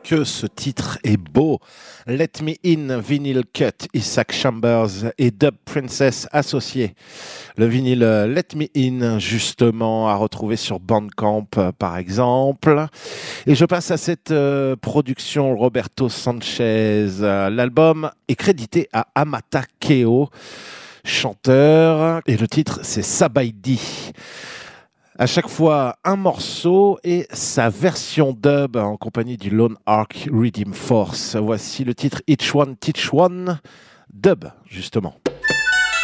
Que ce titre est beau. Let Me In, Vinyl Cut, Isaac Chambers et Dub Princess associés. Le vinyle Let Me In, justement, à retrouver sur Bandcamp, par exemple. Et je passe à cette production Roberto Sanchez. L'album est crédité à Amata Keo, chanteur, et le titre c'est Sabaidi. À chaque fois, un morceau et sa version dub en compagnie du Lone Ark Redeem Force. Voici le titre Each One Teach One, dub, justement.